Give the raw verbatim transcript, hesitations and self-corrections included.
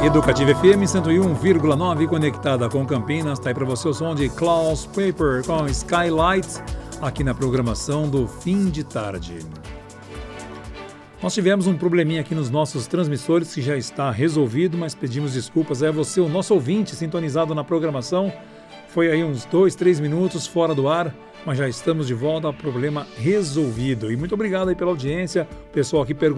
Educativa F M cento e um vírgula nove, conectada com Campinas. Está aí para você o som de Klaus Paper com Skylight, aqui na programação do fim de tarde. Nós tivemos um probleminha aqui nos nossos transmissores que já está resolvido, mas pedimos desculpas. É você, o nosso ouvinte, sintonizado na programação. Foi aí uns dois, três minutos fora do ar, mas já estamos de volta, problema resolvido. E muito obrigado aí pela audiência, pessoal que perguntou.